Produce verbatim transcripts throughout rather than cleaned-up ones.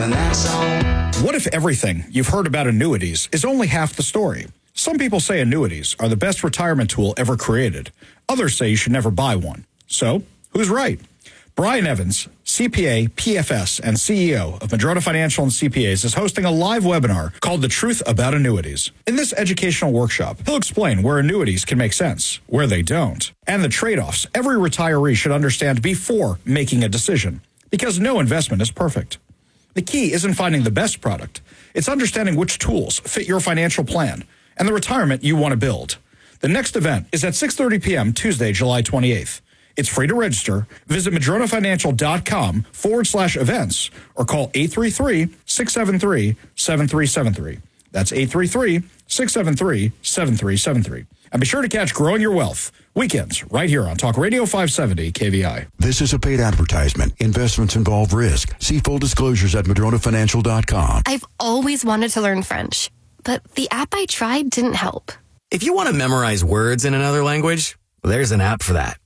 and that's all. What if everything you've heard about annuities is only half the story? Some people say annuities are the best retirement tool ever created. Others say you should never buy one. So, who's right? Brian Evans, C P A, P F S, and C E O of Madrona Financial and C P As, is hosting a live webinar called The Truth About Annuities. In this educational workshop, he'll explain where annuities can make sense, where they don't, and the trade-offs every retiree should understand before making a decision, because no investment is perfect. The key isn't finding the best product. It's understanding which tools fit your financial plan and the retirement you want to build. The next event is at six thirty p.m. Tuesday, July twenty-eighth. It's free to register. Visit madronafinancial.com forward slash events or call eight three three, six seven three, seven three seven three. That's eight three three, six seven three, seven three seven three. And be sure to catch Growing Your Wealth weekends right here on Talk Radio five seventy K V I. This is a paid advertisement. Investments involve risk. See full disclosures at madrona financial dot com. I've always wanted to learn French, but the app I tried didn't help. If you want to memorize words in another language, there's an app for that.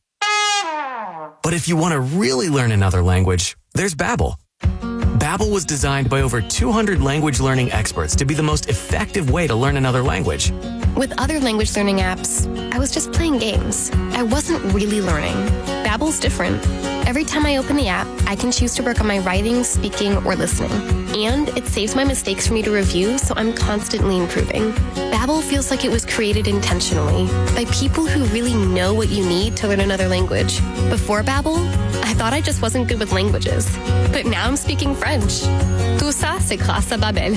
But if you want to really learn another language, there's Babbel. Babbel was designed by over two hundred language learning experts to be the most effective way to learn another language. With other language learning apps, I was just playing games. I wasn't really learning. Babbel's different. Every time I open the app, I can choose to work on my writing, speaking, or listening. And it saves my mistakes for me to review, so I'm constantly improving. Babbel feels like it was created intentionally by people who really know what you need to learn another language. Before Babbel, I thought I just wasn't good with languages. But now I'm speaking French. Tout ça, c'est grâce à Babbel.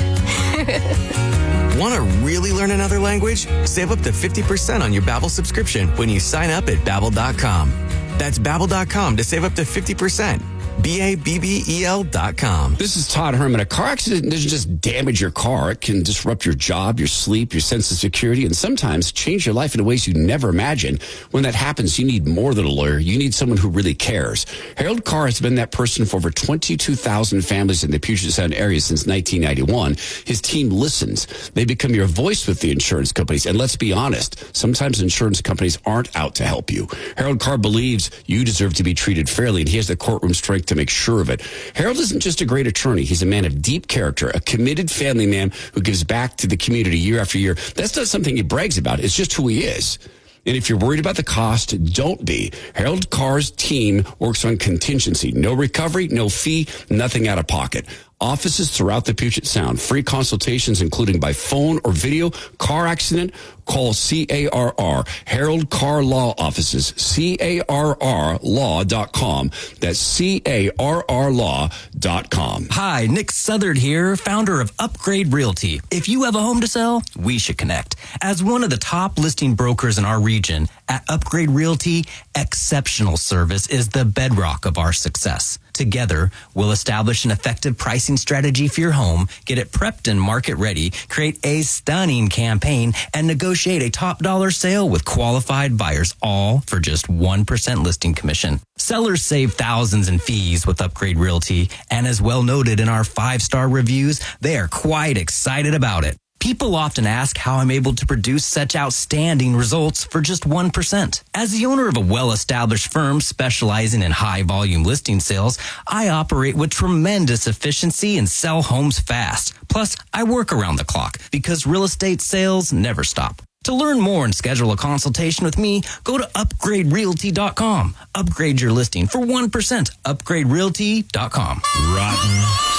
Want to really learn another language? Save up to fifty percent on your Babbel subscription when you sign up at babbel dot com. That's babbel dot com to save up to fifty percent. B A B B E L dot com. This is Todd Herman. A car accident doesn't just damage your car. It can disrupt your job, your sleep, your sense of security, and sometimes change your life in ways you never imagined. When that happens, you need more than a lawyer. You need someone who really cares. Harold Carr has been that person for over twenty-two thousand families in the Puget Sound area since nineteen ninety-one. His team listens. They become your voice with the insurance companies. And let's be honest, sometimes insurance companies aren't out to help you. Harold Carr believes you deserve to be treated fairly, and he has the courtroom strength to make sure of it. Harold isn't just a great attorney. He's a man of deep character, a committed family man who gives back to the community year after year. That's not something he brags about. It's just who he is. And if you're worried about the cost, don't be. Harold Carr's team works on contingency. No recovery, no fee, nothing out of pocket. Offices throughout the Puget Sound. Free consultations, including by phone or video. Car accident, call C A R R. Harold Carr Law Offices. C A R R law dot com. That's C A R R law dot com. Hi, Nick Southard here, founder of Upgrade Realty. If you have a home to sell, we should connect. As one of the top listing brokers in our region, at Upgrade Realty, exceptional service is the bedrock of our success. Together, we'll establish an effective pricing strategy for your home, get it prepped and market ready, create a stunning campaign, and negotiate a top dollar sale with qualified buyers, all for just one percent listing commission. Sellers save thousands in fees with Upgrade Realty, and as well noted in our five-star reviews, they are quite excited about it. People often ask how I'm able to produce such outstanding results for just one percent. As the owner of a well-established firm specializing in high-volume listing sales, I operate with tremendous efficiency and sell homes fast. Plus, I work around the clock because real estate sales never stop. To learn more and schedule a consultation with me, go to upgrade realty dot com. Upgrade your listing for one percent. upgrade realty dot com. Rotten,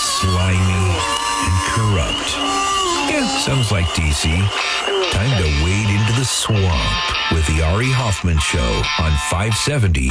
slimy, and corrupt. Yeah, sounds like D C. Time to wade into the swamp with the Ari Hoffman Show on five seventy K V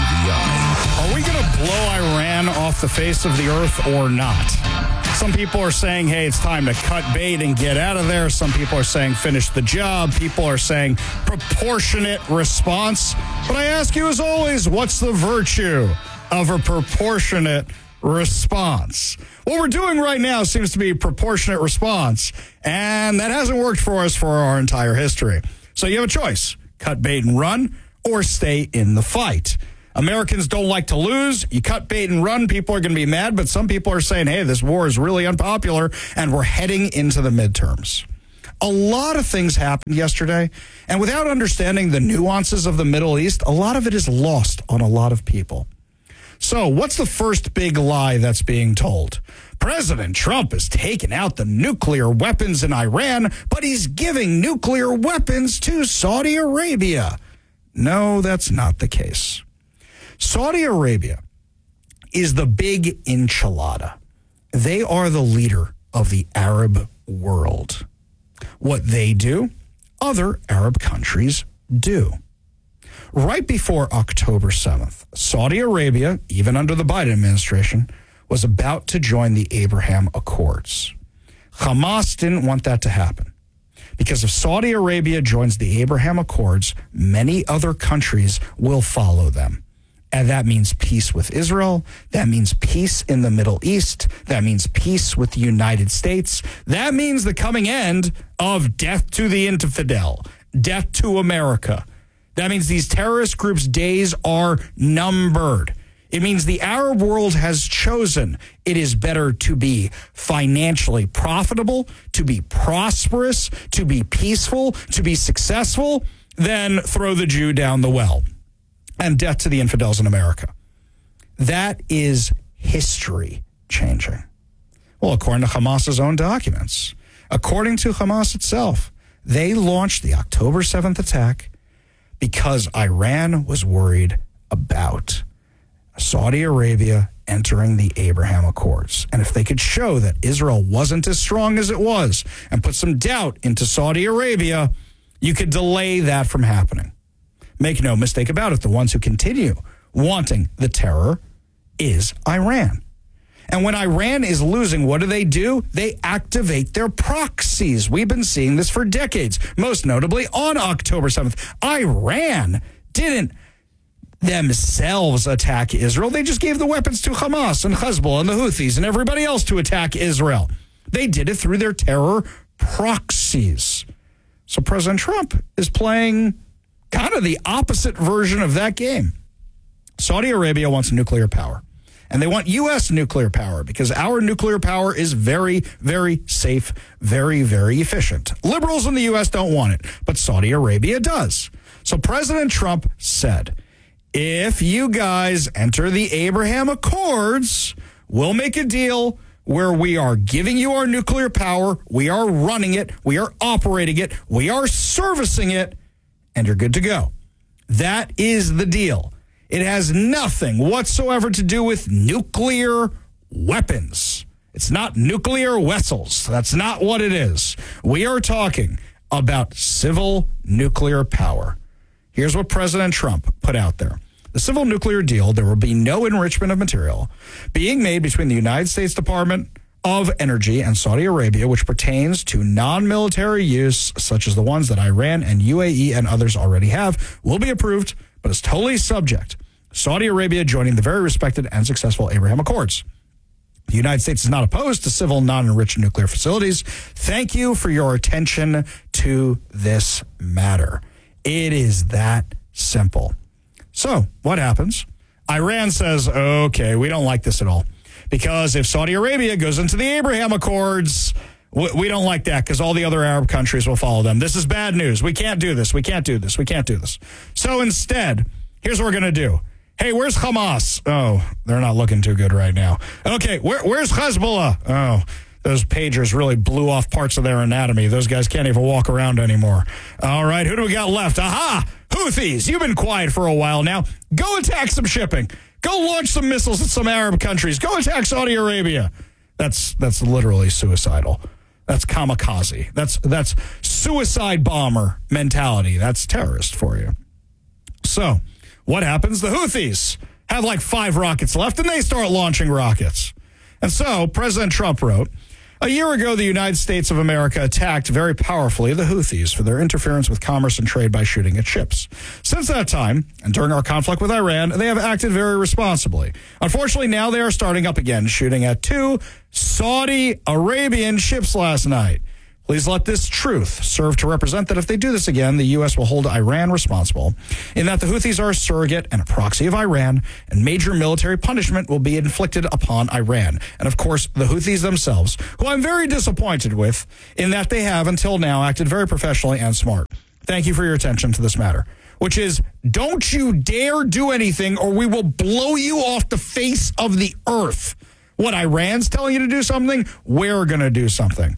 I. Are we going to blow Iran off the face of the earth or not? Some people are saying, hey, it's time to cut bait and get out of there. Some people are saying finish the job. People are saying proportionate response. But I ask you, as always, what's the virtue of a proportionate response? What we're doing right now seems to be proportionate response, and that hasn't worked for us for our entire history. So you have a choice. Cut bait and run, or stay in the fight. Americans don't like to lose. You cut bait and run, people are going to be mad, but some people are saying, hey, this war is really unpopular, and we're heading into the midterms. A lot of things happened yesterday, and without understanding the nuances of the Middle East, a lot of it is lost on a lot of people. So what's the first big lie that's being told? President Trump is taking out the nuclear weapons in Iran, but he's giving nuclear weapons to Saudi Arabia. No, that's not the case. Saudi Arabia is the big enchilada. They are the leader of the Arab world. What they do, other Arab countries do. Right before October seventh, Saudi Arabia, even under the Biden administration, was about to join the Abraham Accords. Hamas didn't want that to happen, because if Saudi Arabia joins the Abraham Accords, many other countries will follow them. And that means peace with Israel. That means peace in the Middle East. That means peace with the United States. That means the coming end of death to the infidel, death to America. That means these terrorist groups' days are numbered. It means the Arab world has chosen it is better to be financially profitable, to be prosperous, to be peaceful, to be successful, than throw the Jew down the well. And death to the infidels in America. That is history changing. Well, according to Hamas's own documents, according to Hamas itself, they launched the October seventh attack because Iran was worried about Saudi Arabia entering the Abraham Accords. And if they could show that Israel wasn't as strong as it was and put some doubt into Saudi Arabia, you could delay that from happening. Make no mistake about it, the ones who continue wanting the terror is Iran. And when Iran is losing, what do they do? They activate their proxies. We've been seeing this for decades, most notably on October seventh. Iran didn't themselves attack Israel. They just gave the weapons to Hamas and Hezbollah and the Houthis and everybody else to attack Israel. They did it through their terror proxies. So President Trump is playing kind of the opposite version of that game. Saudi Arabia wants nuclear power. And they want U S nuclear power because our nuclear power is very, very safe, very, very efficient. Liberals in the U S don't want it, but Saudi Arabia does. So President Trump said, if you guys enter the Abraham Accords, we'll make a deal where we are giving you our nuclear power, we are running it, we are operating it, we are servicing it, and you're good to go. That is the deal. It has nothing whatsoever to do with nuclear weapons. It's not nuclear vessels. That's not what it is. We are talking about civil nuclear power. Here's what President Trump put out there. The civil nuclear deal, there will be no enrichment of material being made between the United States Department of Energy and Saudi Arabia, which pertains to non-military use, such as the ones that Iran and U A E and others already have, will be approved, but is totally subject to Saudi Arabia joining the very respected and successful Abraham Accords. The United States is not opposed to civil non-enriched nuclear facilities. Thank you for your attention to this matter. It is that simple. So, what happens? Iran says, okay, we don't like this at all. Because if Saudi Arabia goes into the Abraham Accords, we don't like that because all the other Arab countries will follow them. This is bad news. We can't do this. We can't do this. We can't do this. So instead, here's what we're going to do. Hey, where's Hamas? Oh, they're not looking too good right now. Okay, where, where's Hezbollah? Oh, those pagers really blew off parts of their anatomy. Those guys can't even walk around anymore. All right, who do we got left? Aha! Houthis, you've been quiet for a while now. Go attack some shipping. Go launch some missiles at some Arab countries. Go attack Saudi Arabia. That's that's literally suicidal. That's kamikaze. That's that's suicide bomber mentality. That's terrorist for you. So, what happens? The Houthis have like five rockets left, and they start launching rockets. And so, President Trump wrote, a year ago, the United States of America attacked very powerfully the Houthis for their interference with commerce and trade by shooting at ships. Since that time, and during our conflict with Iran, they have acted very responsibly. Unfortunately, now they are starting up again, shooting at two Saudi Arabian ships last night. Please let this truth serve to represent that if they do this again, the U S will hold Iran responsible, in that the Houthis are a surrogate and a proxy of Iran, and major military punishment will be inflicted upon Iran. And of course, the Houthis themselves, who I'm very disappointed with, in that they have until now acted very professionally and smart. Thank you for your attention to this matter. which is don't you dare do anything or we will blow you off the face of the earth. What, Iran's telling you to do something? We're going to do something.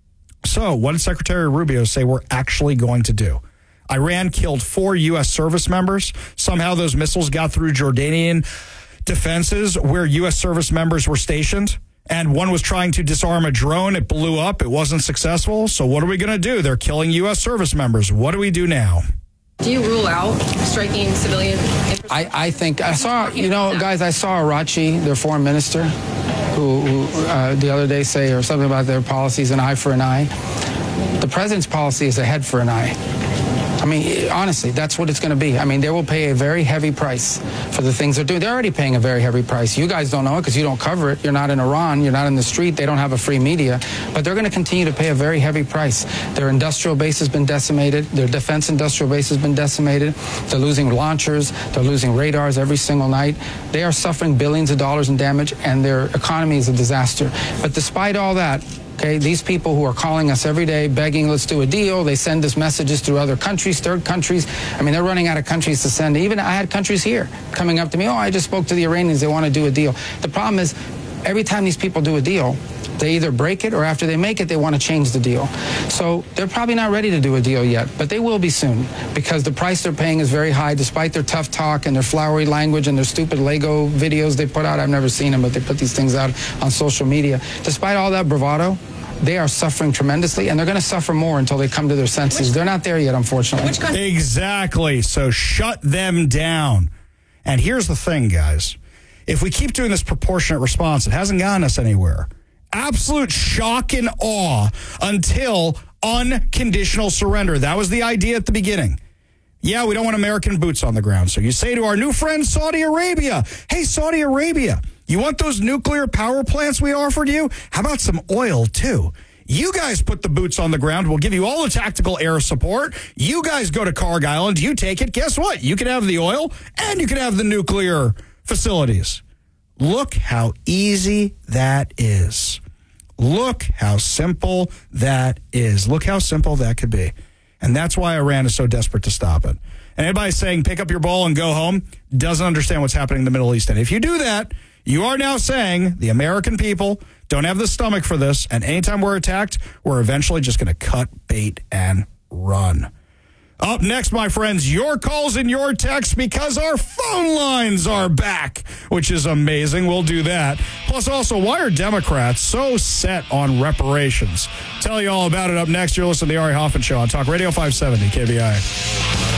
So what did Secretary Rubio say we're actually going to do? Iran killed four U S service members. Somehow those missiles got through Jordanian defenses where U S service members were stationed. And one was trying to disarm a drone. It blew up. It wasn't successful. So what are we going to do? They're killing U S service members. What do we do now? Do you rule out striking civilian? I, I think I saw, you know, guys, I saw Arachi, their foreign minister, who, who uh, the other day say or something about their policies, an eye for an eye. The president's policy is a head for an eye. I mean, honestly, that's what it's going to be. I mean, they will pay a very heavy price for the things they're doing. They're already paying a very heavy price. You guys don't know it because you don't cover it. You're not in Iran. You're not in the street. They don't have a free media. But they're going to continue to pay a very heavy price. Their industrial base has been decimated. Their defense industrial base has been decimated. They're losing launchers. They're losing radars every single night. They are suffering billions of dollars in damage, and their economy is a disaster. But despite all that, okay, these people who are calling us every day, begging, let's do a deal. They send us messages through other countries, third countries. I mean, they're running out of countries to send. Even I had countries here coming up to me, oh, I just spoke to the Iranians. They want to do a deal. The problem is, every time these people do a deal, they either break it or after they make it, they want to change the deal. So they're probably not ready to do a deal yet, but they will be soon because the price they're paying is very high despite their tough talk and their flowery language and their stupid Lego videos they put out. I've never seen them, but they put these things out on social media. Despite all that bravado, they are suffering tremendously, and they're going to suffer more until they come to their senses. They're not there yet, unfortunately. Exactly. So shut them down. And here's the thing, guys. If we keep doing this proportionate response, it hasn't gotten us anywhere. Absolute shock and awe until unconditional surrender. That was the idea at the beginning. Yeah, we don't want American boots on the ground. So you say to our new friend, Saudi Arabia, hey, Saudi Arabia, you want those nuclear power plants we offered you? How about some oil, too? You guys put the boots on the ground. We'll give you all the tactical air support. You guys go to Karg Island. You take it. Guess what? You can have the oil, and you can have the nuclear facilities. Look how easy that is. Look how simple that is. Look how simple that could be. And that's why Iran is so desperate to stop it. And anybody saying pick up your ball and go home doesn't understand what's happening in the Middle East. And if you do that, you are now saying the American people don't have the stomach for this, and anytime we're attacked, we're eventually just going to cut bait and run. Up next, my friends, your calls and your texts because our phone lines are back, which is amazing. We'll do that. Plus, also, why are Democrats so set on reparations? Tell you all about it up next. You're listening to the Ari Hoffman Show on Talk Radio five seventy K V I.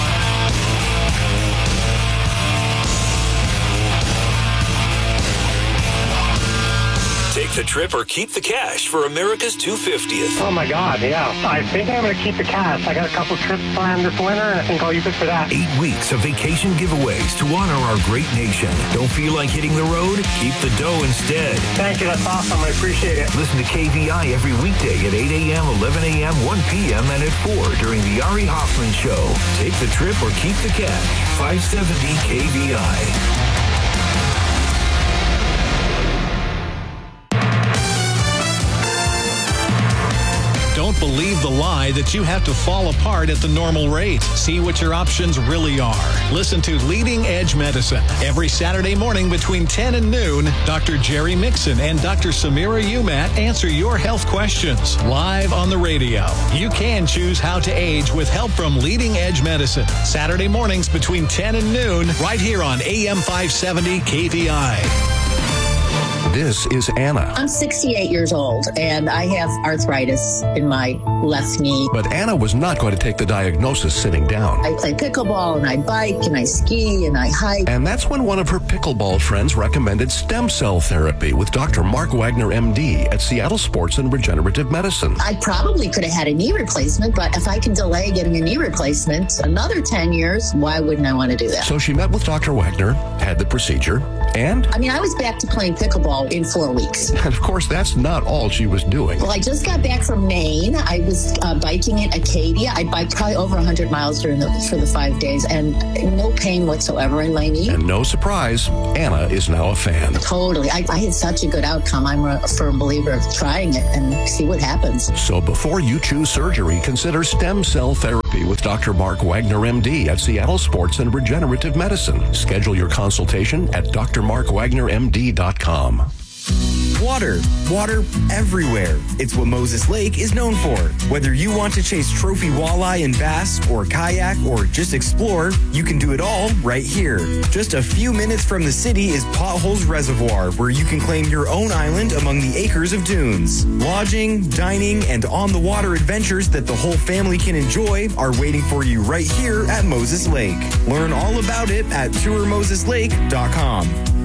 Take the trip or keep the cash for America's two hundred fiftieth. Oh, my God, yeah. I think I'm going to keep the cash. I got a couple trips planned this winter, and I think I'll use it for that. Eight weeks of vacation giveaways to honor our great nation. Don't feel like hitting the road? Keep the dough instead. Thank you. That's awesome. I appreciate it. Listen to K V I every weekday at eight a.m., eleven a.m., one p.m., and at four during the Ari Hoffman Show. Take the trip or keep the cash. five seventy K V I. Don't believe the lie that you have to fall apart at the normal rate. See what your options really are. Listen to Leading Edge Medicine every Saturday morning between ten and noon. Doctor Jerry Mixon and Doctor Samira Umat answer your health questions live on the radio. You can choose how to age with help from Leading Edge Medicine. Saturday mornings between ten and noon right here on A M five seventy K V I. This is Anna. I'm sixty-eight years old, and I have arthritis in my left knee. But Anna was not going to take the diagnosis sitting down. I play pickleball, and I bike, and I ski, and I hike. And that's when one of her pickleball friends recommended stem cell therapy with Doctor Mark Wagner, M D, at Seattle Sports and Regenerative Medicine. I probably could have had a knee replacement, but if I can delay getting a knee replacement another ten years, why wouldn't I want to do that? So she met with Doctor Wagner, had the procedure, and... I mean, I was back to playing pickleball in four weeks. And of course, that's not all she was doing. Well, I just got back from Maine. I was uh, biking in Acadia. I biked probably over one hundred miles during the for the five days, and no pain whatsoever in my knee. And no surprise, Anna is now a fan. Totally. I, I had such a good outcome. I'm a firm believer of trying it and see what happens. So before you choose surgery, consider stem cell therapy. Therapy with Doctor Mark Wagner, M D at Seattle Sports and Regenerative Medicine. Schedule your consultation at d r mark wagner m d dot com. Water. Water everywhere. It's what Moses Lake is known for. Whether you want to chase trophy walleye and bass, or kayak, or just explore, you can do it all right here. Just a few minutes from the city is Potholes Reservoir, where you can claim your own island among the acres of dunes. Lodging, dining, and on-the-water adventures that the whole family can enjoy are waiting for you right here at Moses Lake. Learn all about it at tour moses lake dot com.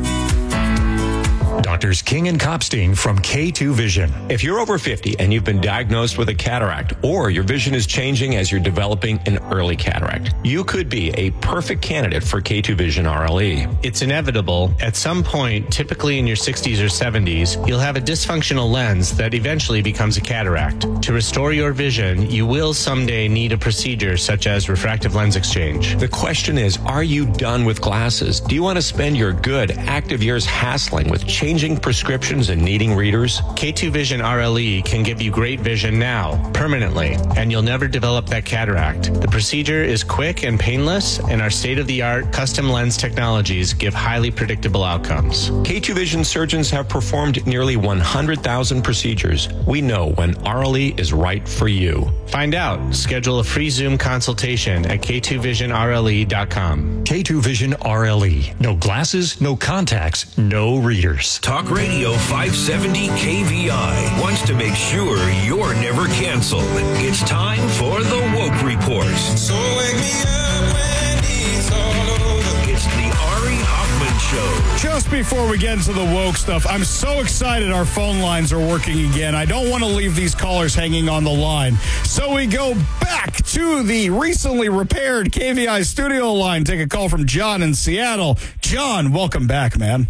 Doctors King and Kopstein from K two Vision. If you're over fifty and you've been diagnosed with a cataract, or your vision is changing as you're developing an early cataract, you could be a perfect candidate for K two Vision R L E. It's inevitable. At some point, typically in your sixties or seventies, you'll have a dysfunctional lens that eventually becomes a cataract. To restore your vision, you will someday need a procedure such as refractive lens exchange. The question is, are you done with glasses? Do you want to spend your good, active years hassling with changing prescriptions and needing readers? K two Vision R L E can give you great vision now, permanently, and you'll never develop that cataract. The procedure is quick and painless, and our state-of-the-art custom lens technologies give highly predictable outcomes. K two Vision surgeons have performed nearly one hundred thousand procedures. We know when R L E is right for you. Find out. Schedule a free Zoom consultation at k two vision r l e dot com. K two Vision R L E. No glasses, no contacts, no readers. Talk Radio five seventy K V I wants to make sure you're never canceled. It's time for the Woke Report. So wake me up when it's all over. It's the Ari Hoffman Show. Just before we get into the woke stuff, I'm so excited our phone lines are working again. I don't want to leave these callers hanging on the line. So we go back to the recently repaired K V I studio line. Take a call from John in Seattle. John, welcome back, man.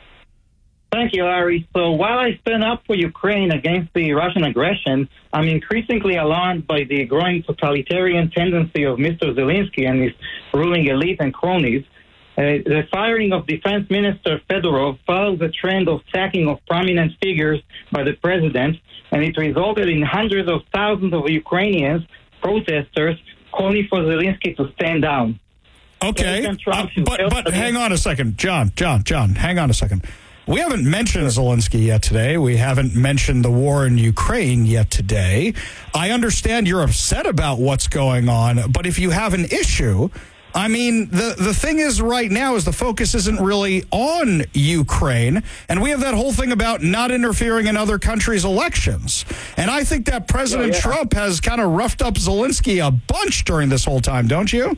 Thank you, Larry. So while I stand up for Ukraine against the Russian aggression, I'm increasingly alarmed by the growing totalitarian tendency of Mister Zelensky and his ruling elite and cronies. Uh, the firing of Defense Minister Fedorov follows a trend of sacking of prominent figures by the president, and it resulted in hundreds of thousands of Ukrainians, protesters, calling for Zelensky to stand down. Okay, uh, but, but hang on a second. John, John, John, hang on a second. We haven't mentioned Zelensky yet today. We haven't mentioned the war in Ukraine yet today. I understand you're upset about what's going on, but if you have an issue, I mean, the, the thing is right now is the focus isn't really on Ukraine, and we have that whole thing about not interfering in other countries' elections. And I think that President yeah, yeah. Trump has kind of roughed up Zelensky a bunch during this whole time, don't you?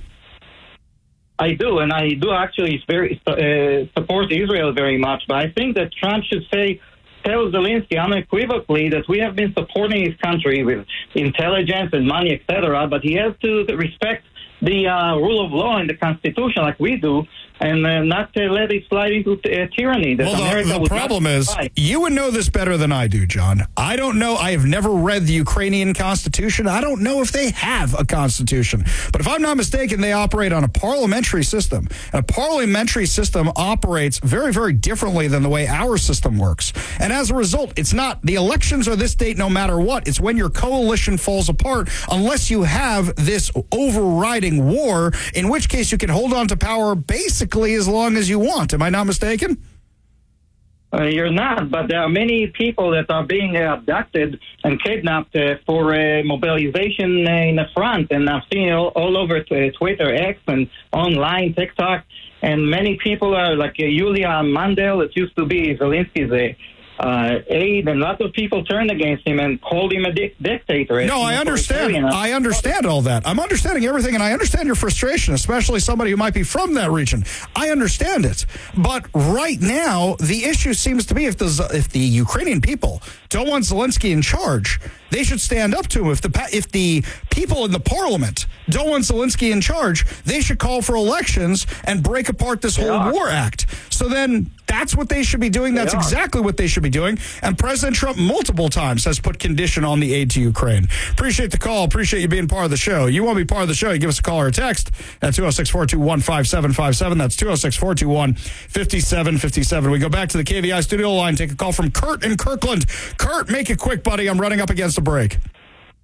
I do, and I do actually very uh, support Israel very much. But I think that Trump should say, tell Zelensky unequivocally that we have been supporting his country with intelligence and money, et cetera. But he has to respect the uh, rule of law and the Constitution like we do, and uh, not to let it slide into uh, tyranny. That well, America the, the would problem is, survive. You would know this better than I do, John. I don't know. I have never read the Ukrainian Constitution. I don't know if they have a constitution. But if I'm not mistaken, they operate on a parliamentary system. And a parliamentary system operates very, very differently than the way our system works. And as a result, it's not the elections are this date no matter what. It's when your coalition falls apart unless you have this overriding war, in which case you can hold on to power basically as long as you want. Am I not mistaken? Uh, you're not, but there are many people that are being uh, abducted and kidnapped uh, for uh, mobilization uh, in the front, and I've seen it all, all over t- Twitter, X, and online, TikTok, and many people are like uh, Yulia Mandel, that used to be Zelensky's uh, uh, aide, and lots of people turned against him and called him a di- dictator. No, I understand. I understand all that. I'm understanding everything, and I understand your frustration, especially somebody who might be from that region. I understand it. But right now, the issue seems to be if the if the Ukrainian people don't want Zelensky in charge, they should stand up to him. If the if the people in the parliament don't want Zelensky in charge, they should call for elections and break apart this whole are. war act. So then that's what they should be doing. That's exactly what they should be doing. And President Trump multiple times has put condition on the aid to Ukraine. Appreciate the call. Appreciate you being part of the show. You want to be part of the show, you give us a call or a text at two oh six, four two one, five seven five seven. That's two oh six, four two one, five seven five seven. We go back to the K V I studio line, take a call from Kurt in Kirkland. Kurt, make it quick, buddy. I'm running up against a break.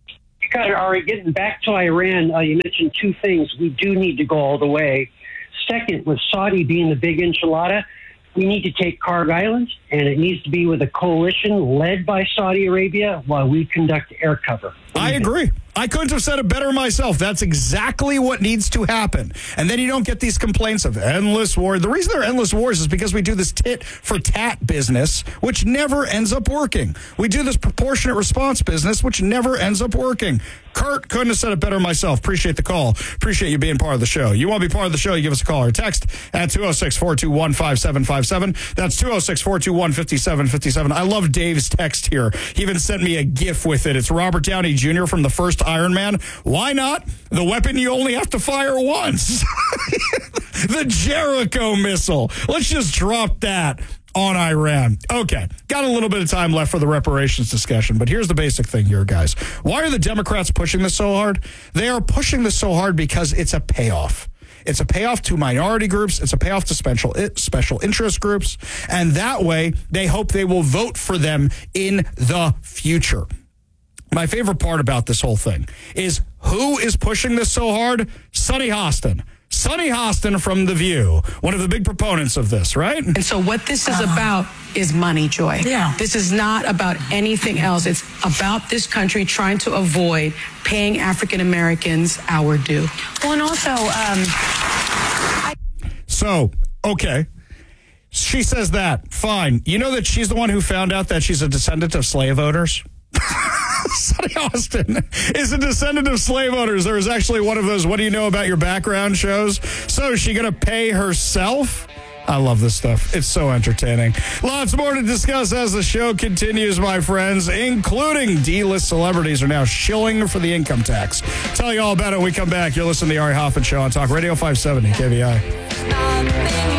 Got it, Ari. Getting back to Iran, uh, you mentioned two things. We do need to go all the way. Second, with Saudi being the big enchilada, we need to take Karg Island, and it needs to be with a coalition led by Saudi Arabia while we conduct air cover. I agree. I couldn't have said it better myself. That's exactly what needs to happen. And then you don't get these complaints of endless war. The reason there are endless wars is because we do this tit for tat business, which never ends up working. We do this proportionate response business, which never ends up working. Kurt, couldn't have said it better myself. Appreciate the call. Appreciate you being part of the show. You want to be part of the show, you give us a call or text at two oh six, four two one, five seven five seven. That's two oh six, four two one, five seven five seven. I love Dave's text here. He even sent me a GIF with it. It's Robert Downey Junior from the first Iron Man. Why not? The weapon you only have to fire once. The Jericho missile. Let's just drop that on Iran. Okay, got a little bit of time left for the reparations discussion, but here's the basic thing here, guys. Why are the Democrats pushing this so hard? They are pushing this so hard because it's a payoff. It's a payoff to minority groups. It's a payoff to special special interest groups. And that way, they hope they will vote for them in the future. My favorite part about this whole thing is who is pushing this so hard? Sonny Hostin. Sonny Hostin from The View, one of the big proponents of this, right? And so what this is uh-huh. about is money, Joy. Yeah. This is not about anything else. It's about this country trying to avoid paying African Americans our due. Well, and also, um... I- so, okay. She says that. Fine. You know that she's the one who found out that she's a descendant of slave owners? Sonny Hostin is a descendant of slave owners. There is actually one of those what do you know about your background shows. So is she going to pay herself? I love this stuff. It's so entertaining. Lots more to discuss as the show continues, my friends, including D-list celebrities are now shilling for the income tax. Tell you all about it when we come back. You're listening to the Ari Hoffman Show on Talk Radio five seventy K V I.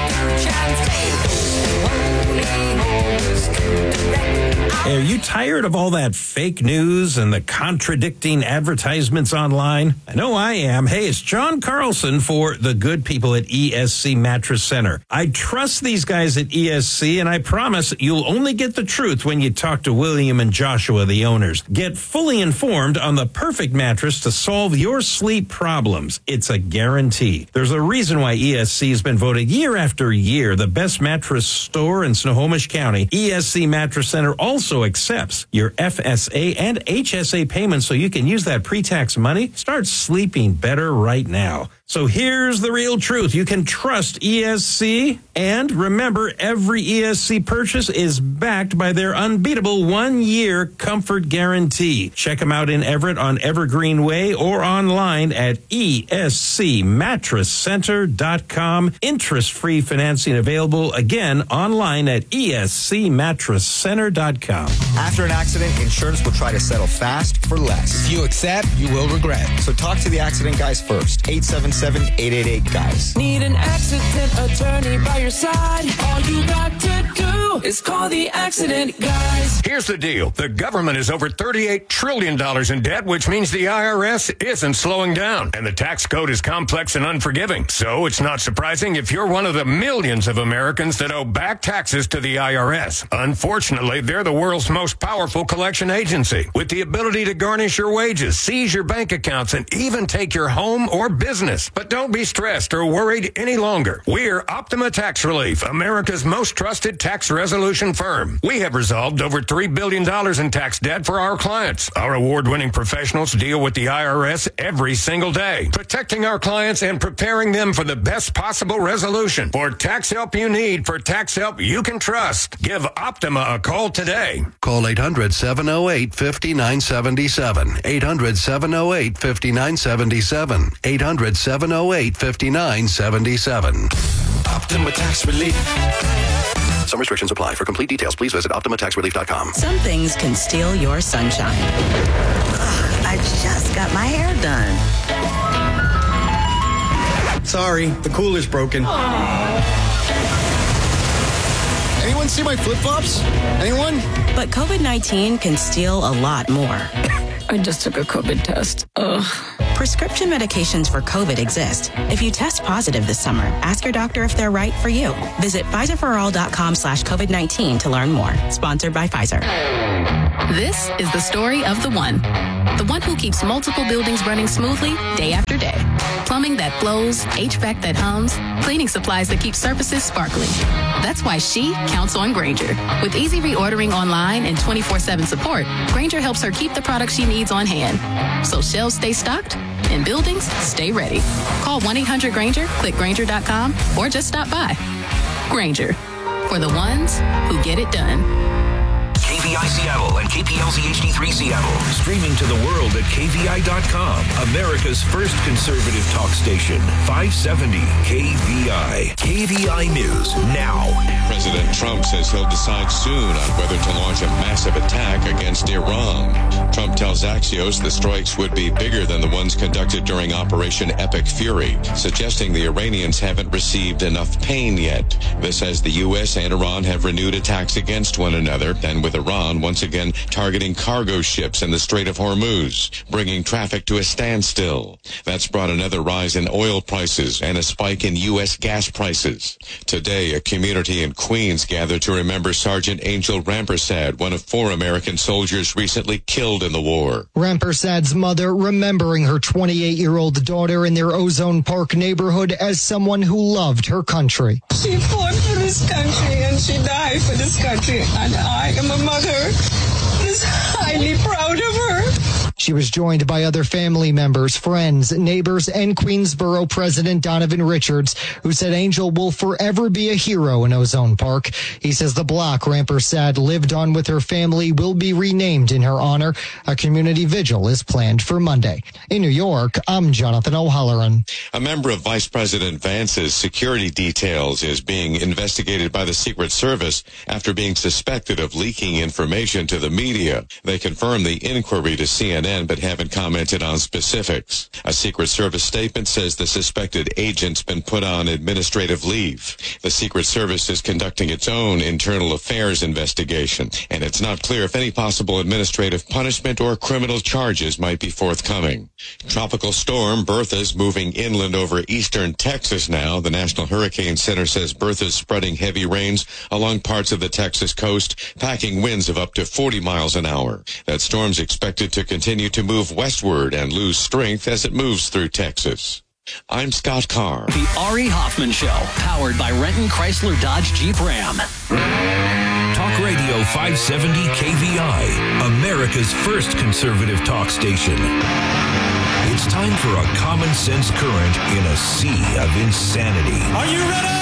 Hey, are you tired of all that fake news and the contradicting advertisements online? I know I am. Hey, it's John Carlson for the good people at E S C Mattress Center. I trust these guys at E S C, and I promise you'll only get the truth when you talk to William and Joshua, the owners. Get fully informed on the perfect mattress to solve your sleep problems. It's a guarantee. There's a reason why E S C has been voted year after year the best mattress store in Snohomish County. E S C Mattress Center also accepts your F S A and H S A payments so you can use that pre-tax money. Start sleeping better right now. So here's the real truth. You can trust E S C, and remember, every E S C purchase is backed by their unbeatable one-year comfort guarantee. Check them out in Everett on Evergreen Way or online at E S C mattress center dot com. Interest-free financing available, again, online at E S C mattress center dot com. After an accident, insurance will try to settle fast for less. If you accept, you will regret. So talk to the accident guys first. eight seven seven, eight eight eight, guys. Need an accident attorney by your side? All you got to do is call the accident guys. Here's the deal. The government is over thirty-eight trillion dollars in debt, which means the I R S isn't slowing down. And the tax code is complex and unforgiving. So it's not surprising if you're one of the millions of Americans that owe back taxes to the I R S. Unfortunately, they're the world's most powerful collection agency, with the ability to garnish your wages, seize your bank accounts, and even take your home or business. But don't be stressed or worried any longer. We're Optima Tax Relief, America's most trusted tax resolution firm. We have resolved over three billion dollars in tax debt for our clients. Our award-winning professionals deal with the I R S every single day, protecting our clients and preparing them for the best possible resolution. For tax help you need, for tax help you can trust, give Optima a call today. Call eight hundred, seven oh eight, five nine seven seven. eight hundred, seven oh eight, five nine seven seven. eight hundred, seven oh eight, five nine seven seven. Optima Tax Relief. Some restrictions apply. For complete details, please visit optima tax relief dot com. Some things can steal your sunshine. Ugh, I just got my hair done. Sorry, the cooler's broken. Anyone see my flip-flops? Anyone? But COVID nineteen can steal a lot more. I just took a COVID test. Ugh. Prescription medications for COVID exist. If you test positive this summer, ask your doctor if they're right for you. Visit Pfizer for all dot com slash COVID nineteen to learn more. Sponsored by Pfizer. This is the story of the one. The one who keeps multiple buildings running smoothly day after day. Plumbing that flows, H V A C that hums, cleaning supplies that keep surfaces sparkling. That's why she counts on Grainger. With easy reordering online and twenty-four seven support, Grainger helps her keep the products she needs on hand. So shelves stay stocked and buildings stay ready. Call one eight hundred Grainger, click Grainger dot com, or just stop by. Grainger, for the ones who get it done. K V I Seattle and K P L Z H D three Seattle. Streaming to the world at K V I dot com. America's first conservative talk station. five seventy K V I. K V I News now. President Trump says he'll decide soon on whether to launch a massive attack against Iran. Trump tells Axios the strikes would be bigger than the ones conducted during Operation Epic Fury, suggesting the Iranians haven't received enough pain yet. This as the U S and Iran have renewed attacks against one another, and with Iran once again targeting cargo ships in the Strait of Hormuz, bringing traffic to a standstill. That's brought another rise in oil prices and a spike in U S gas prices. Today, a community in Queens gathered to remember Sergeant Angel Rampersad, one of four American soldiers recently killed in the war. Rampersad's mother remembering her twenty-eight-year-old daughter in their Ozone Park neighborhood as someone who loved her country. She fought for this country and she died for this country, and I am a mother is highly proud of her. She was joined by other family members, friends, neighbors, and Queensboro President Donovan Richards, who said Angel will forever be a hero in Ozone Park. He says the block Rampersad lived on with her family will be renamed in her honor. A community vigil is planned for Monday. In New York, I'm Jonathan O'Halloran. A member of Vice President Vance's security details is being investigated by the Secret Service after being suspected of leaking information to the media. They confirmed the inquiry to C N N, but haven't commented on specifics. A Secret Service statement says the suspected agent's been put on administrative leave. The Secret Service is conducting its own internal affairs investigation, and it's not clear if any possible administrative punishment or criminal charges might be forthcoming. Tropical storm Bertha is moving inland over eastern Texas now. The National Hurricane Center says Bertha is spreading heavy rains along parts of the Texas coast, packing winds of up to forty miles an hour. That storm's expected to continue to move westward and lose strength as it moves through Texas. I'm Scott Carr. The Ari Hoffman Show, powered by Renton Chrysler Dodge Jeep Ram. Talk Radio five seventy K V I, America's first conservative talk station. It's time for a common sense current in a sea of insanity. Are you ready?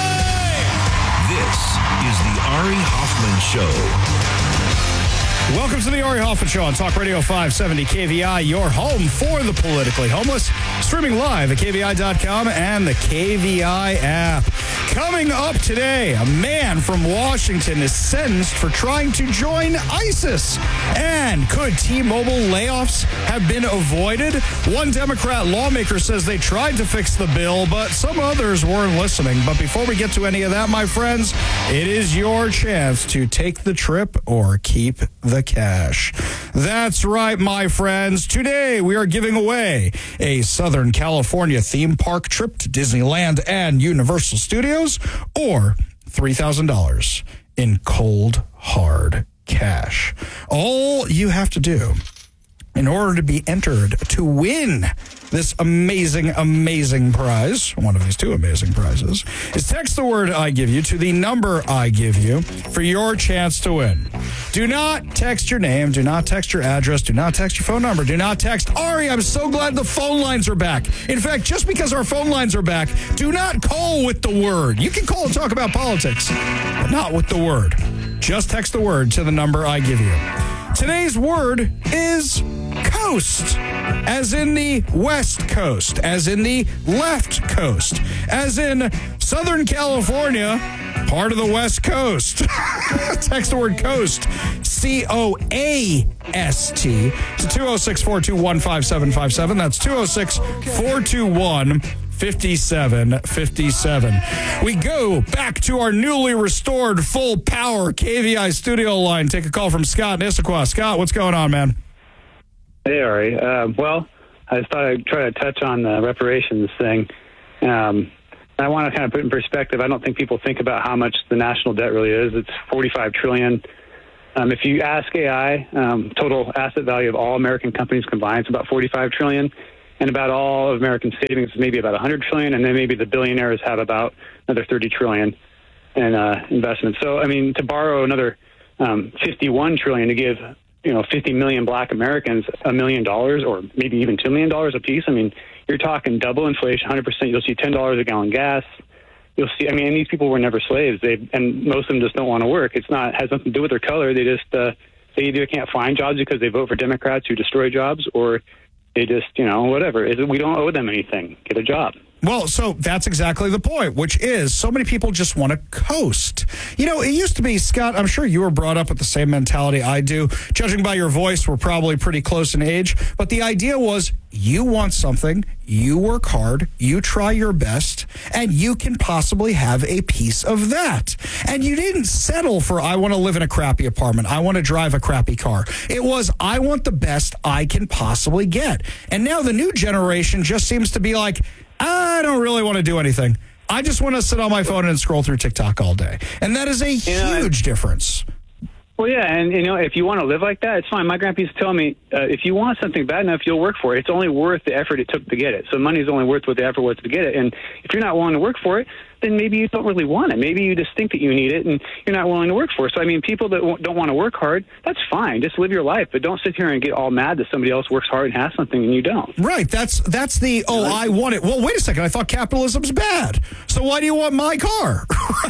This is the Ari Hoffman Show. Welcome to the Ari Hoffman Show on Talk Radio five seventy K V I, your home for the politically homeless. Streaming live at K V I dot com and the K V I app. Coming up today, a man from Washington is sentenced for trying to join ISIS. And could T-Mobile layoffs have been avoided? One Democrat lawmaker says they tried to fix the bill, but some others weren't listening. But before we get to any of that, my friends, it is your chance to take the trip or keep the cash. That's right, my friends. Today, we are giving away a Southern California theme park trip to Disneyland and Universal Studios, or three thousand dollars in cold, hard cash. All you have to do in order to be entered to win this amazing, amazing prize, one of these two amazing prizes, is text the word I give you to the number I give you for your chance to win. Do not text your name. Do not text your address. Do not text your phone number. Do not text, Ari, I'm so glad the phone lines are back. In fact, just because our phone lines are back, do not call with the word. You can call and talk about politics, but not with the word. Just text the word to the number I give you. Today's word is coast, as in the West Coast, as in the left coast, as in Southern California, part of the West Coast. Text the word coast, C O A S T, to two oh six, four two one, five seven five seven. That's two oh six, four two one, five seven five seven. We go back to our newly restored full power K V I studio line. Take a call from Scott in Issaquah. Scott, what's going on, man? Hey, Ari. Uh, well, I just thought I'd try to touch on the reparations thing. Um, I want to kind of put in perspective, I don't think people think about how much the national debt really is. It's forty-five trillion dollars. Um, if you ask A I, um, total asset value of all American companies combined is about forty-five trillion dollars, and about all of American savings is maybe about one hundred trillion dollars, and then maybe the billionaires have about another thirty trillion dollars in uh, investments. So, I mean, to borrow another um, fifty-one trillion dollars to give, you know, fifty million black Americans a million dollars or maybe even two million dollars a piece, I mean, you're talking double inflation, one hundred percent. You'll see ten dollars a gallon gas. You'll see, I mean, and these people were never slaves. They and most of them just don't want to work. It's not has nothing to do with their color. They just uh, they either can't find jobs because they vote for Democrats who destroy jobs, or they just, you know, whatever. We don't owe them anything. Get a job. Well, so that's exactly the point, which is so many people just want to coast. You know, it used to be, Scott, I'm sure you were brought up with the same mentality I do. Judging by your voice, we're probably pretty close in age. But the idea was you want something, you work hard, you try your best, and you can possibly have a piece of that. And you didn't settle for, I want to live in a crappy apartment, I want to drive a crappy car. It was, I want the best I can possibly get. And now the new generation just seems to be like, I don't really want to do anything. I just want to sit on my phone and scroll through TikTok all day. And that is a Yeah. huge difference. Well, yeah, and, you know, if you want to live like that, it's fine. My grandpa used to tell me, uh, if you want something bad enough, you'll work for it. It's only worth the effort it took to get it. So money is only worth what the effort was to get it. And if you're not willing to work for it, then maybe you don't really want it. Maybe you just think that you need it and you're not willing to work for it. So, I mean, people that w- don't want to work hard, that's fine. Just live your life. But don't sit here and get all mad that somebody else works hard and has something and you don't. Right. That's that's the, oh, I want it. Well, wait a second. I thought capitalism's bad. So why do you want my car?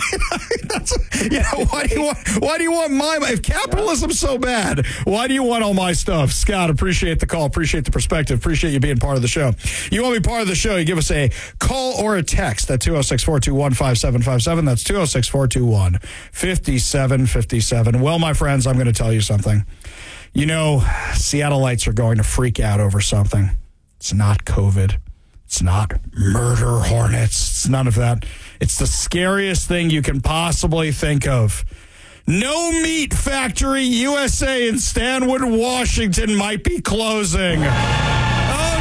That's, you know, why do you want, why do you want my, if capitalism's so bad, why do you want all my stuff? Scott, appreciate the call. Appreciate the perspective. Appreciate you being part of the show. You want to be part of the show, you give us a call or a text at two oh six, four two one, five seven five seven. That's two oh six, four two one, five seven five seven. Well, my friends, I'm going to tell you something. You know, Seattleites are going to freak out over something. It's not COVID. It's not murder hornets. It's none of that. It's the scariest thing you can possibly think of. No Meat Factory U S A in Stanwood, Washington might be closing. Oh,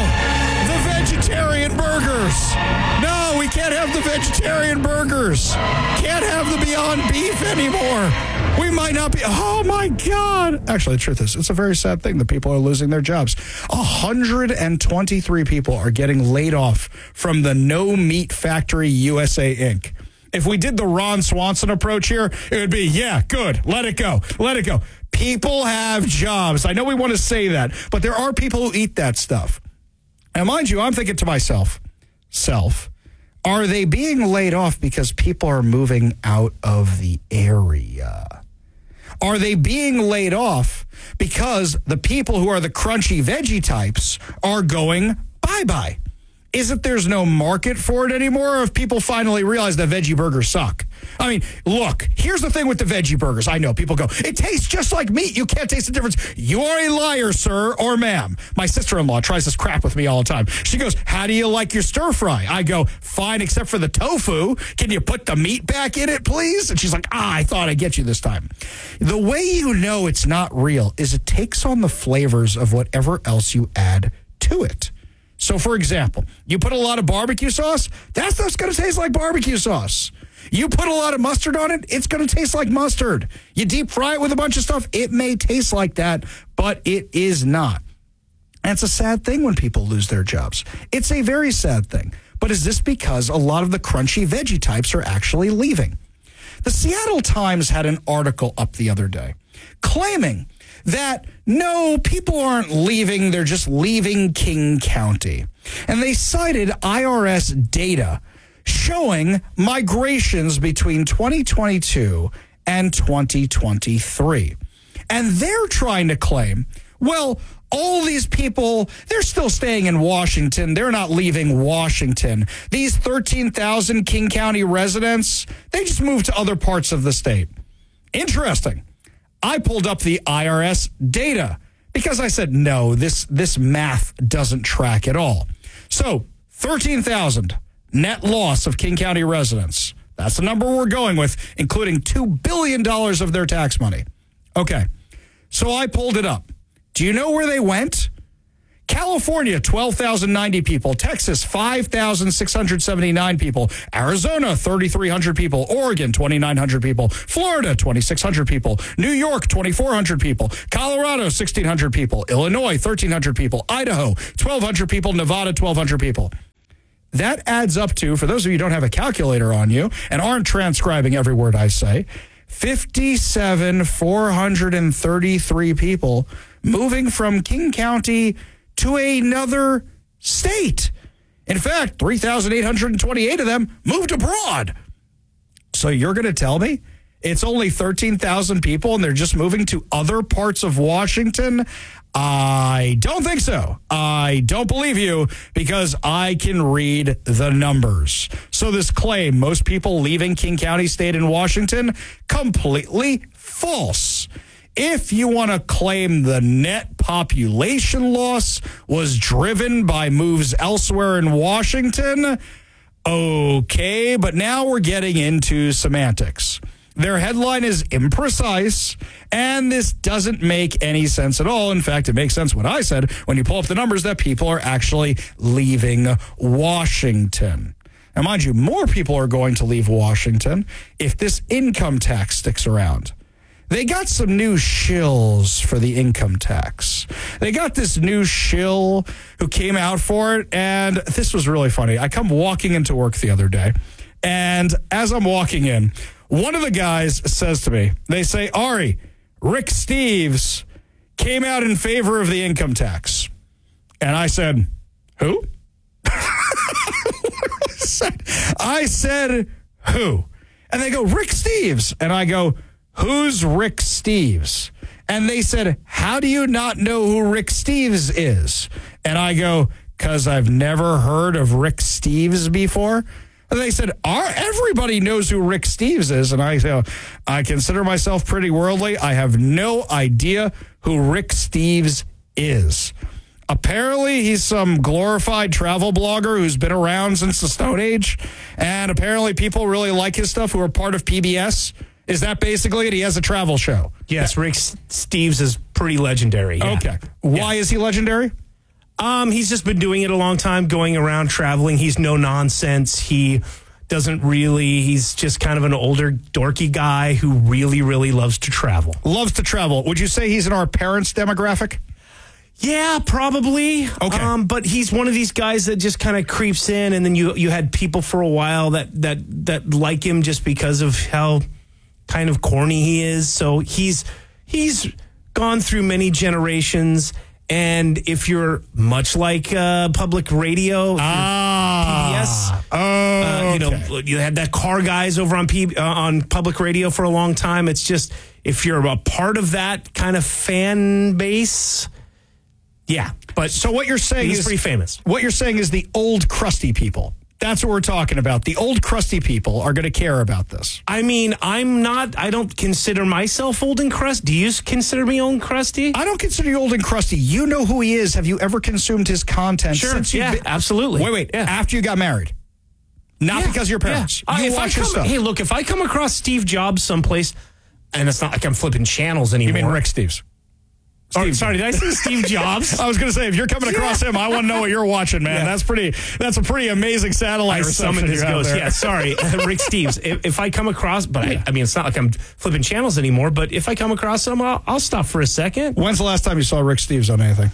no. The vegetarian burgers. No, we can't have the vegetarian burgers. Can't have the Beyond Beef anymore. We might not be. Oh, my God. Actually, the truth is, it's a very sad thing that people are losing their jobs. one hundred twenty-three people are getting laid off from the No Meat Factory U S A, Incorporated. If we did the Ron Swanson approach here, it would be, yeah, good. Let it go. Let it go. People have jobs. I know we want to say that, but there are people who eat that stuff. And mind you, I'm thinking to myself, self, are they being laid off because people are moving out of the area? Are they being laid off because the people who are the crunchy veggie types are going bye-bye? Is it there's no market for it anymore, or if people finally realize that veggie burgers suck? I mean, look, here's the thing with the veggie burgers. I know people go, it tastes just like meat. You can't taste the difference. You are a liar, sir or ma'am. My sister-in-law tries this crap with me all the time. She goes, how do you like your stir fry? I go, fine, except for the tofu. Can you put the meat back in it, please? And she's like, ah, I thought I'd get you this time. The way you know it's not real is it takes on the flavors of whatever else you add to it. So, for example, you put a lot of barbecue sauce, that stuff's going to taste like barbecue sauce. You put a lot of mustard on it, it's going to taste like mustard. You deep fry it with a bunch of stuff, it may taste like that, but it is not. And it's a sad thing when people lose their jobs. It's a very sad thing. But is this because a lot of the crunchy veggie types are actually leaving? The Seattle Times had an article up the other day claiming that, no, people aren't leaving, they're just leaving King County. And they cited I R S data showing migrations between twenty twenty-two and twenty twenty-three. And they're trying to claim, well, all these people, they're still staying in Washington. They're not leaving Washington. These thirteen thousand King County residents, they just moved to other parts of the state. Interesting. I pulled up the I R S data because I said, no, this, this math doesn't track at all. So thirteen thousand net loss of King County residents. That's the number we're going with, including two billion dollars of their tax money. Okay, so I pulled it up. Do you know where they went? California, twelve thousand ninety people. Texas, five thousand six hundred seventy-nine people. Arizona, thirty-three hundred people. Oregon, twenty-nine hundred people. Florida, twenty-six hundred people. New York, twenty-four hundred people. Colorado, sixteen hundred people. Illinois, thirteen hundred people. Idaho, twelve hundred people. Nevada, twelve hundred people. That adds up to, for those of you who don't have a calculator on you and aren't transcribing every word I say, fifty-seven thousand four hundred thirty-three people moving from King County to another state. In fact, three thousand eight hundred twenty-eight of them moved abroad. So you're going to tell me it's only thirteen thousand people and they're just moving to other parts of Washington? I don't think so. I don't believe you because I can read the numbers. So this claim, most people leaving King County State in Washington, completely false. If you want to claim the net population loss was driven by moves elsewhere in Washington, okay, but now we're getting into semantics. Their headline is imprecise, and this doesn't make any sense at all. In fact, it makes sense what I said when you pull up the numbers that people are actually leaving Washington. Now, mind you, more people are going to leave Washington if this income tax sticks around. They got some new shills for the income tax. They got this new shill who came out for it, and this was really funny. I come walking into work the other day, and as I'm walking in, one of the guys says to me, they say, Ari, Rick Steves came out in favor of the income tax. And I said, who? I said, who? And they go, Rick Steves. And I go, who's Rick Steves? And they said, how do you not know who Rick Steves is? And I go, because I've never heard of Rick Steves before. And they said, Our, everybody knows who Rick Steves is. And I go, I consider myself pretty worldly. I have no idea who Rick Steves is. Apparently, he's some glorified travel blogger who's been around since the Stone Age. And apparently, people really like his stuff who are part of P B S. Is that basically it? He has a travel show. Yes, Rick Steves is pretty legendary. Yeah. Okay. Why yeah. is he legendary? Um, he's just been doing it a long time, going around traveling. He's no nonsense. He doesn't really, he's just kind of an older, dorky guy who really, really loves to travel. Loves to travel. Would you say he's in our parents' demographic? Yeah, probably. Okay. Um, but he's one of these guys that just kind of creeps in, and then you you had people for a while that that that like him just because of how kind of corny he is. So he's he's gone through many generations. And if you're much like uh, public radio, ah, P B S, oh, uh, you okay. know, you had that car guys over on P, uh, on public radio for a long time. It's just if you're a part of that kind of fan base, yeah. But so what you're saying he's is pretty famous. What you're saying is the old crusty people. That's what we're talking about. The old crusty people are going to care about this. I mean, I'm not, I don't consider myself old and crusty. Do you consider me old and crusty? I don't consider you old and crusty. You know who he is. Have you ever consumed his content? Sure, since yeah, been, absolutely. Wait, wait, yeah. After you got married? Not yeah, because of your parents. Yeah. You uh, watch come, his stuff. Hey, look, if I come across Steve Jobs someplace, and it's not like I'm flipping channels anymore. You mean Rick Steves? Oh, sorry, did I say Steve Jobs? I was going to say, if you're coming across yeah. him, I want to know what you're watching, man. Yeah. That's pretty. That's a pretty amazing satellite I reception summoned his you have ghost. there. Yeah, sorry, Rick Steves. If, if I come across, but I, I mean, it's not like I'm flipping channels anymore. But if I come across him, I'll, I'll stop for a second. When's the last time you saw Rick Steves on anything?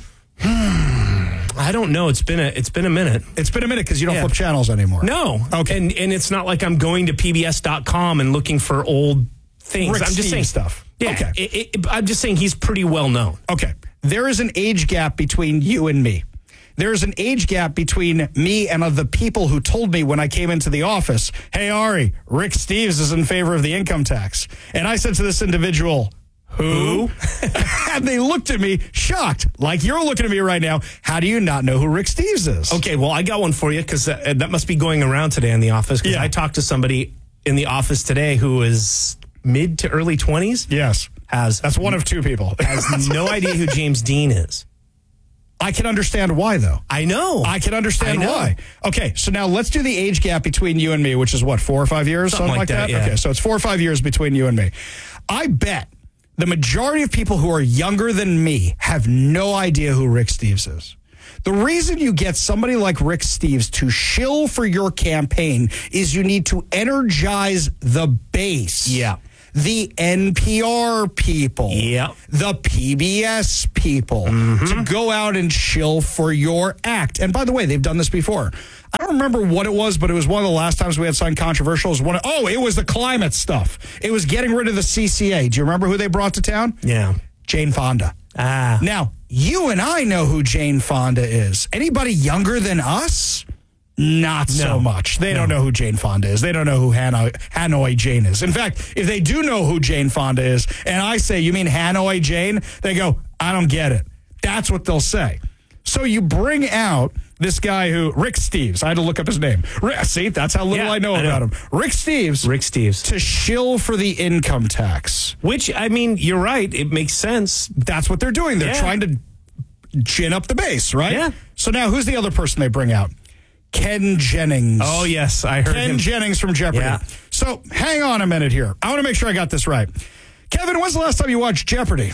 I don't know. It's been a it's been a minute. It's been a minute because you don't yeah. flip channels anymore. No. Okay. And and it's not like I'm going to P B S dot com and looking for old things. Rick I'm just Steves saying stuff. Yeah. Okay. It, it, I'm just saying he's pretty well known. Okay. There is an age gap between you and me. There is an age gap between me and the people who told me when I came into the office, hey, Ari, Rick Steves is in favor of the income tax. And I said to this individual, who? And they looked at me shocked, like you're looking at me right now. How do you not know who Rick Steves is? Okay, well, I got one for you because that, that must be going around today in the office because yeah. I talked to somebody in the office today who is mid to early twenties. Yes. Has That's one of two people. Has no idea who James Dean is. I can understand why, though. I know. I can understand I know. why. Okay, so now let's do the age gap between you and me, which is what, four or five years? Something, something like that, that? yeah. Okay, so it's four or five years between you and me. I bet the majority of people who are younger than me have no idea who Rick Steves is. The reason you get somebody like Rick Steves to shill for your campaign is you need to energize the base. Yeah. The N P R people, yeah. the P B S people, mm-hmm. to go out and shill for your act. And by the way, they've done this before. I don't remember what it was, but it was one of the last times we had something controversial. It was one of, oh, it was the climate stuff. It was getting rid of the C C A. Do you remember who they brought to town? Yeah. Jane Fonda. Ah. Now, you and I know who Jane Fonda is. Anybody younger than us? Not no. so much. They no. don't know who Jane Fonda is. They don't know who Hanoi, Hanoi Jane is. In fact, if they do know who Jane Fonda is, and I say, you mean Hanoi Jane? They go, I don't get it. That's what they'll say. So you bring out this guy who, Rick Steves, I had to look up his name. See, that's how little yeah, I know I about know. him. Rick Steves. Rick Steves. To shill for the income tax. Which, I mean, you're right. It makes sense. That's what they're doing. They're yeah. trying to gin up the base, right? Yeah. So now who's the other person they bring out? Ken Jennings. Oh, yes, I heard Ken him. Jennings from Jeopardy. Yeah. So hang on a minute here. I want to make sure I got this right. Kevin, when's the last time you watched Jeopardy?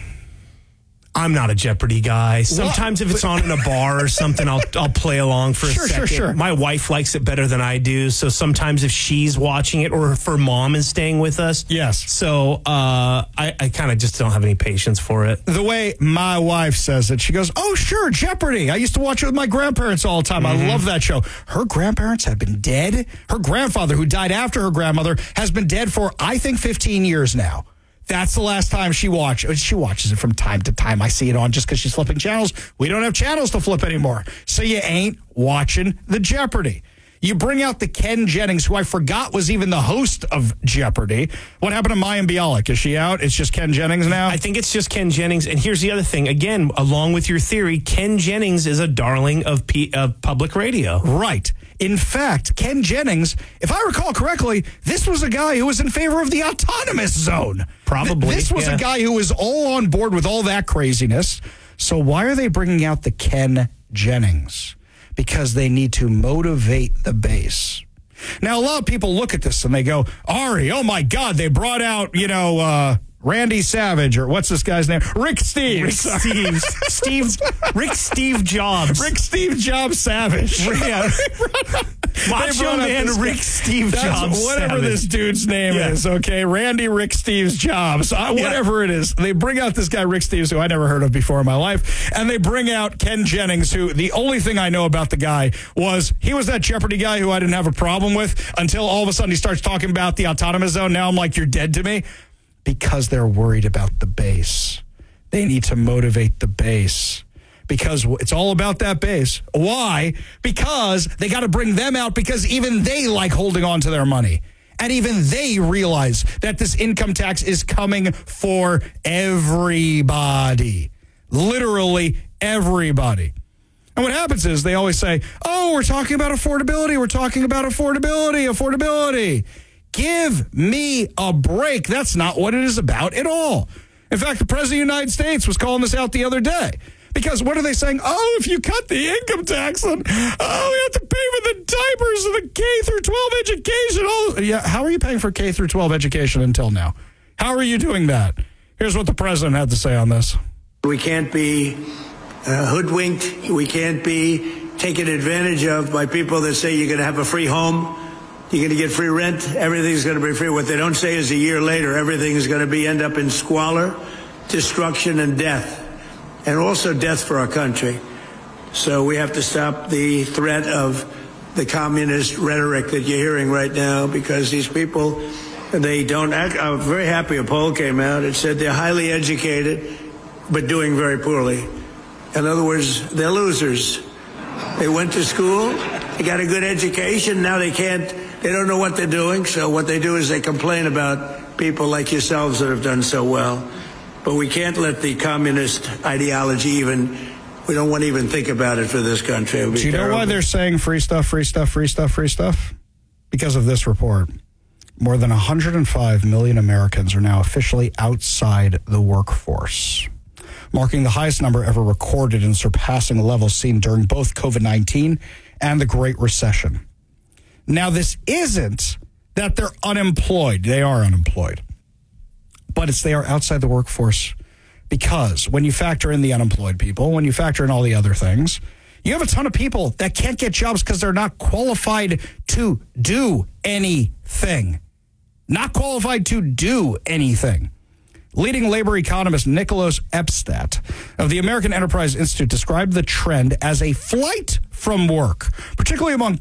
I'm not a Jeopardy guy. Sometimes if it's on in a bar or something, I'll I'll play along for a sure, second. Sure, sure, My wife likes it better than I do, so sometimes if she's watching it or if her mom is staying with us, yes. So uh, I, I kind of just don't have any patience for it. The way my wife says it, she goes, "Oh, sure, Jeopardy. I used to watch it with my grandparents all the time. Mm-hmm. I love that show." Her grandparents have been dead. Her grandfather, who died after her grandmother, has been dead for, I think, fifteen years now. That's the last time she watched. She watches it from time to time. I see it on just because she's flipping channels. We don't have channels to flip anymore. So you ain't watching the Jeopardy. You bring out the Ken Jennings, who I forgot was even the host of Jeopardy. What happened to Mayim Bialik? Is she out? It's just Ken Jennings now? I think it's just Ken Jennings. And here's the other thing. Again, along with your theory, Ken Jennings is a darling of, P- of public radio. Right. In fact, Ken Jennings, if I recall correctly, this was a guy who was in favor of the autonomous zone. Probably. Th- this was yeah. a guy who was all on board with all that craziness. So why are they bringing out the Ken Jennings? Because they need to motivate the base. Now, a lot of people look at this and they go, Ari, oh my God, they brought out, you know, uh, Randy Savage, or what's this guy's name? Rick Steves. Rick Steves. Steve, Rick Steve Jobs. Rick Steve Jobs Savage. Yeah. Macho Man Rick Steve That's Jobs whatever Savage. this dude's name yeah. is, okay? Randy Rick Steves Jobs. Uh, whatever yeah. it is. They bring out this guy, Rick Steves, who I never heard of before in my life, and they bring out Ken Jennings, who the only thing I know about the guy was he was that Jeopardy guy who I didn't have a problem with until all of a sudden he starts talking about the autonomous zone. Now I'm like, you're dead to me. Because they're worried about the base. They need to motivate the base. Because it's all about that base. Why? Because they got to bring them out because even they like holding on to their money. And even they realize that this income tax is coming for everybody. Literally everybody. And what happens is they always say, oh, we're talking about affordability. We're talking about affordability, affordability. Give me a break. That's not what it is about at all. In fact, the President of the United States was calling this out the other day. Because what are they saying? Oh, if you cut the income tax, then, oh, we have to pay for the diapers and the K through twelve education. All, yeah, how are you paying for K through twelve education until now? How are you doing that? Here's what the president had to say on this. We can't be uh, hoodwinked. We can't be taken advantage of by people that say you're going to have a free home. You're going to get free rent. Everything's going to be free. What they don't say is a year later, everything is going to be end up in squalor, destruction, and death, and also death for our country. So we have to stop the threat of the communist rhetoric that you're hearing right now, because these people, they don't act. I'm very happy a poll came out. It said they're highly educated, but doing very poorly. In other words, they're losers. They went to school. They got a good education. Now they can't. They don't know what they're doing, so what they do is they complain about people like yourselves that have done so well. But we can't let the communist ideology even, we don't want to even think about it for this country. Do you know why they're saying free stuff, free stuff, free stuff, free stuff? Because of this report. More than one hundred five million Americans are now officially outside the workforce, marking the highest number ever recorded and surpassing levels seen during both COVID nineteen and the Great Recession. Now, this isn't that they're unemployed. They are unemployed. But it's they are outside the workforce Because when you factor in the unemployed people, when you factor in all the other things, you have a ton of people that can't get jobs because they're not qualified to do anything. Not qualified to do anything. Leading labor economist Nicholas Epstedt of the American Enterprise Institute described the trend as a flight from work, particularly among